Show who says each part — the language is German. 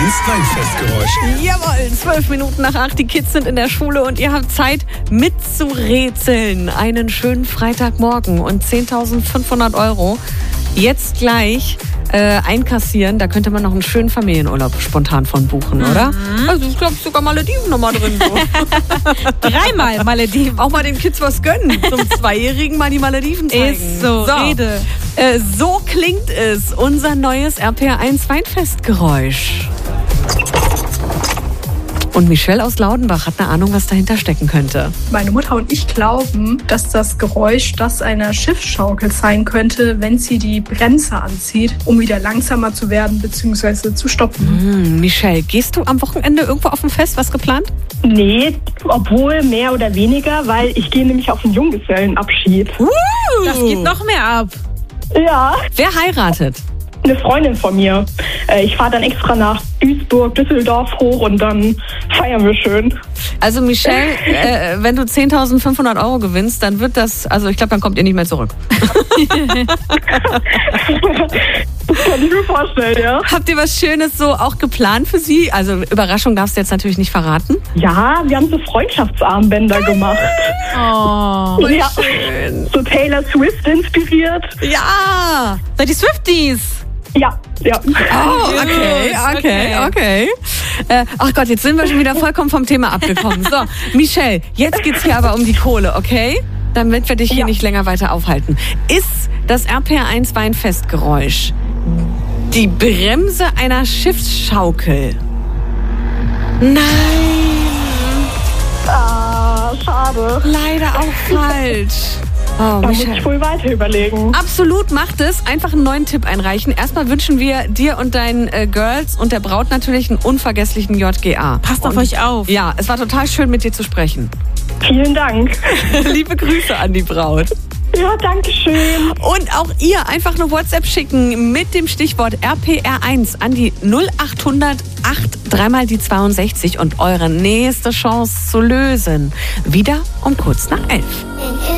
Speaker 1: Weinfestgeräusch.
Speaker 2: Jawohl, 12 Minuten nach 8. Die Kids sind in der Schule und ihr habt Zeit mitzurätseln. Einen schönen Freitagmorgen und 10.500 € jetzt gleich einkassieren. Da könnte man noch einen schönen Familienurlaub spontan von buchen, oder? Also ich glaube sogar Malediven nochmal drin. So.
Speaker 3: 3-mal Malediven.
Speaker 2: Auch mal den Kids was gönnen. Zum 2-Jährigen mal die Malediven zeigen.
Speaker 3: Ist so, Rede.
Speaker 2: So klingt es, unser neues RPR1 Weinfestgeräusch. Und Michelle aus Laudenbach hat eine Ahnung, was dahinter stecken könnte.
Speaker 4: Meine Mutter und ich glauben, dass das Geräusch das einer Schiffsschaukel sein könnte, wenn sie die Bremse anzieht, um wieder langsamer zu werden bzw. zu stoppen.
Speaker 2: Michelle, gehst du am Wochenende irgendwo auf ein Fest? Was geplant?
Speaker 5: Nee, obwohl mehr oder weniger, weil ich gehe nämlich auf einen Junggesellenabschied.
Speaker 3: Das geht noch mehr ab.
Speaker 5: Ja,
Speaker 2: Wer heiratet?
Speaker 5: eine Freundin von mir. Ich fahre dann extra nach Duisburg, Düsseldorf hoch und dann feiern wir schön.
Speaker 2: Also Michelle, wenn du 10.500 € gewinnst, dann wird das, also ich glaube, dann kommt ihr nicht mehr zurück.
Speaker 5: Das kann ich mir vorstellen, ja.
Speaker 2: Habt ihr was Schönes so auch geplant für sie? Also Überraschung darfst du jetzt natürlich nicht verraten.
Speaker 5: Ja, wir haben so Freundschaftsarmbänder gemacht.
Speaker 3: Oh.
Speaker 5: Ja, so Taylor Swift inspiriert.
Speaker 2: Ja!
Speaker 3: Seid ihr Swifties?
Speaker 5: Ja.
Speaker 2: Oh, okay. Ach Gott, jetzt sind wir schon wieder vollkommen vom Thema abgekommen. So, Michelle, jetzt geht's hier aber um die Kohle, okay? Damit wir dich hier nicht länger weiter aufhalten. Ist das RPR1 Weinfestgeräusch die Bremse einer Schiffsschaukel? Nein!
Speaker 5: Ah, schade.
Speaker 2: Leider auch falsch. Oh,
Speaker 5: Da muss ich wohl weiter überlegen.
Speaker 2: Absolut, macht es. Einfach einen neuen Tipp einreichen. Erstmal wünschen wir dir und deinen Girls und der Braut natürlich einen unvergesslichen JGA.
Speaker 3: Passt auf euch auf.
Speaker 2: Ja, es war total schön, mit dir zu sprechen.
Speaker 5: Vielen Dank.
Speaker 2: Liebe Grüße an die Braut.
Speaker 5: Ja, danke schön.
Speaker 2: Und auch ihr einfach eine WhatsApp schicken mit dem Stichwort RPR1 an die 0800 3 die 62 und eure nächste Chance zu lösen. Wieder um kurz nach 11.